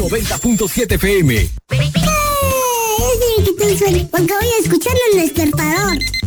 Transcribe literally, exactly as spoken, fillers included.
noventa punto siete F M. ¡Eh! Es de que te suene, porque voy a escucharlo en el despertador.